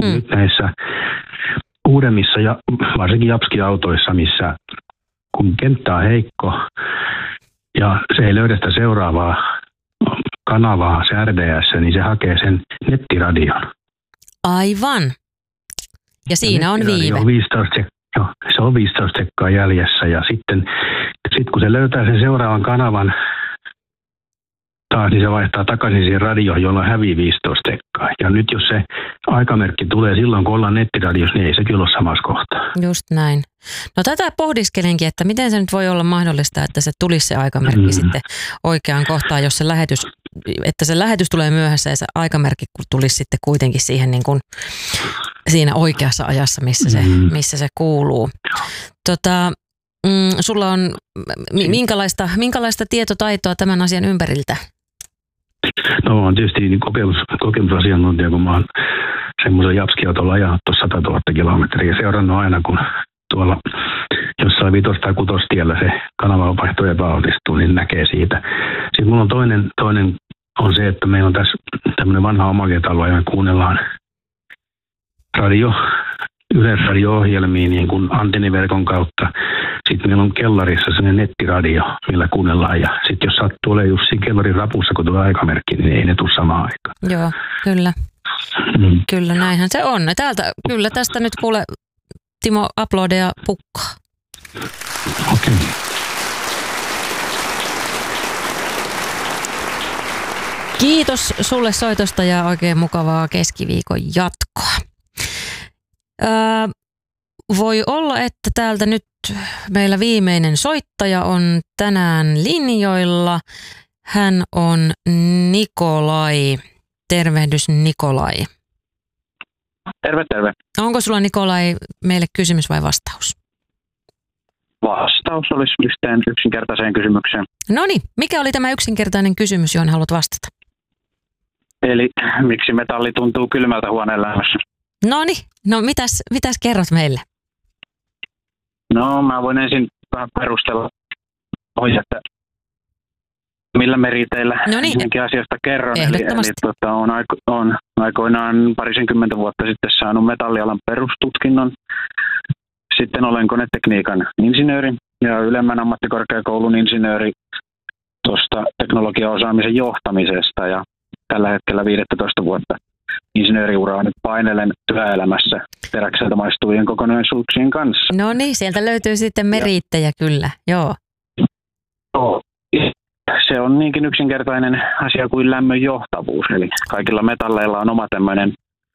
Nyt näissä uudemmissa ja varsinkin Japski-autoissa, missä kun kenttä on heikko ja se ei löydä sitä seuraavaa kanavaa, se RDS, niin se hakee sen nettiradion. Aivan. Ja siinä on viive. Se on 15 sekkaa jäljessä ja sitten kun se löytää sen seuraavan kanavan taas, niin se vaihtaa takaisin siihen radioon, jolloin hävii 15 sekkaa. Ja nyt jos se aikamerkki tulee silloin, kun ollaan nettiradiossa, niin ei se kyllä ole samassa kohtaa. Just näin. No tätä pohdiskelenkin, että miten se nyt voi olla mahdollista, että se tulisi se aikamerkki sitten oikeaan kohtaan, jos se lähetys tulee myöhässä ja se aikamerkki tulisi sitten kuitenkin siihen niin kuin siinä oikeassa ajassa, missä se kuuluu. Sulla on minkälaista tietotaitoa tämän asian ympäriltä? No on tietysti niin kokemusasiantuntija, kun mä oon semmoisen Japski-autolla ajanut tuossa 100 000 kilometriä ja seurannut aina, kun tuolla jossain 5- tai 6-tiellä se kanavavaihto epäonnistuu, niin näkee siitä. Sitten mulla on toinen on se, että meillä on tässä tämmöinen vanha omakotitalo ja me kuunnellaan yleisradio-ohjelmia niin kuin antenniverkon kautta. Sitten meillä on kellarissa sellainen nettiradio, millä kuunnellaan. Ja sitten jos sattuu olemaan just siinä kellarin rapussa, kun tulee aikamerkki, niin ei ne tule samaan aikaan. Joo, kyllä. Kyllä, näinhän se on. Kyllä tästä nyt kuule, Timo, uploadeja pukkaa. Okei. Kiitos sulle soitosta ja oikein mukavaa keskiviikon jatkoa. Voi olla, että täältä nyt meillä viimeinen soittaja on tänään linjoilla. Hän on Nikolai. Tervehdys Nikolai. Terve. Onko sulla Nikolai meille kysymys vai vastaus? Vastaus olisi yhteen yksinkertaiseen kysymykseen. Noniin, mikä oli tämä yksinkertainen kysymys, johon haluat vastata? Eli miksi metalli tuntuu kylmältä huoneen lämmössä? Noniin, no mitäs kerrot meille? No mä voin ensin vähän perustella, että millä meriteillä ensinnäkin asiasta kerron. Eli on aikoinaan 20 vuotta sitten saanut metallialan perustutkinnon. Sitten olen konetekniikan insinööri ja ylemmän ammattikorkeakoulun insinööri tuosta teknologiaosaamisen johtamisesta. Ja tällä hetkellä 15 vuotta insinööriuraa nyt painelen työelämässä teräkseltä maistuvien kokonaisuuksien kanssa. No niin, sieltä löytyy sitten meriittejä kyllä, joo. Se on niinkin yksinkertainen asia kuin lämmön johtavuus, eli kaikilla metalleilla on oma tämmöinen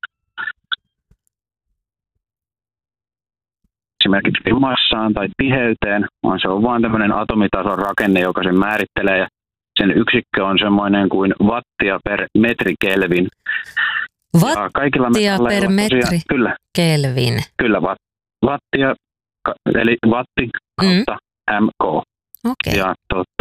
esimerkiksi massaan tai tiheyteen, vaan se on vaan tämmöinen atomitason rakenne, joka sen määrittelee, ja sen yksikkö on semmoinen kuin wattia per metri kelvin. Wattia per metri kelvin. Kyllä, wattia, eli watti kautta mk. Okay. Ja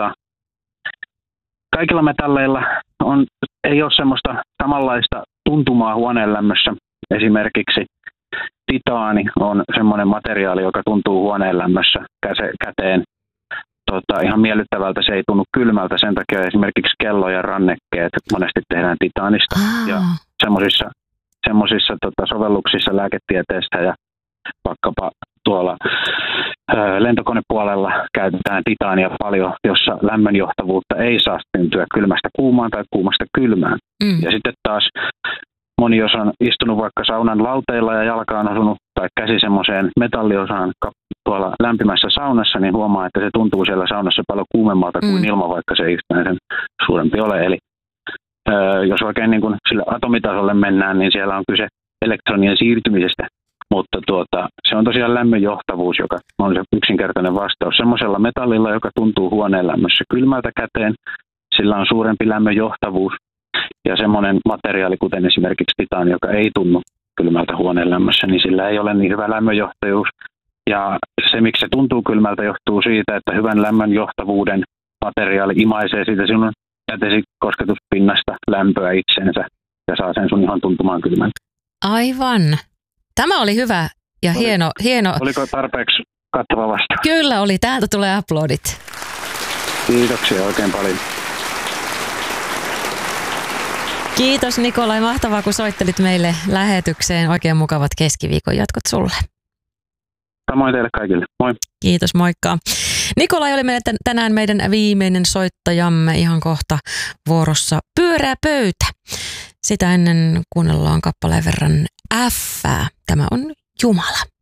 kaikilla metalleilla ei ole semmoista samanlaista tuntumaa huoneen lämmössä. Esimerkiksi titaani on semmoinen materiaali, joka tuntuu huoneen lämmössä käteen ihan miellyttävältä. Se ei tunnu kylmältä, sen takia esimerkiksi kello ja rannekkeet monesti tehdään titaanista. Ja semmoisissa sovelluksissa lääketieteestä ja vaikkapa tuolla lentokonepuolella käytetään titaania paljon, jossa lämmönjohtavuutta ei saa syntyä kylmästä kuumaan tai kuumasta kylmään. Ja sitten taas moni, jos on istunut vaikka saunan lauteilla ja jalka on osunut tai käsi semmoiseen metalliosaan tuolla lämpimässä saunassa, niin huomaa, että se tuntuu siellä saunassa paljon kuumemmalta kuin ilman, vaikka se ei yhtään sen suurempi ole. Eli jos oikein niin kuin sille atomitasolle mennään, niin siellä on kyse elektronien siirtymisestä. Mutta se on tosiaan lämmönjohtavuus, joka on se yksinkertainen vastaus. Semmoisella metallilla, joka tuntuu huoneen lämmössä kylmältä käteen, sillä on suurempi lämmönjohtavuus. Ja semmoinen materiaali, kuten esimerkiksi titaani, joka ei tunnu kylmältä huoneen lämmössä, niin sillä ei ole niin hyvä lämmönjohtajuus. Ja se, miksi se tuntuu kylmältä, johtuu siitä, että hyvän lämmönjohtavuuden materiaali imaisee siitä sinun kätesi kosketuspinnasta lämpöä itsensä ja saa sen sun ihan tuntumaan kylmältä. Aivan. Tämä oli hyvä ja hieno. Oliko tarpeeksi kattava vastaus? Kyllä oli. Täältä tulee aplodit. Kiitoksia oikein paljon. Kiitos Nikolai, mahtavaa kun soittelit meille lähetykseen. Oikein mukavat keskiviikon jatkot sulle. Samoin teille kaikille. Moi. Kiitos, moikka. Nikolai oli tänään meidän viimeinen soittajamme, ihan kohta vuorossa Pyöreä pöytä. Sitä ennen kuunnellaan kappaleen verran F:ää. Tämä on Jumala.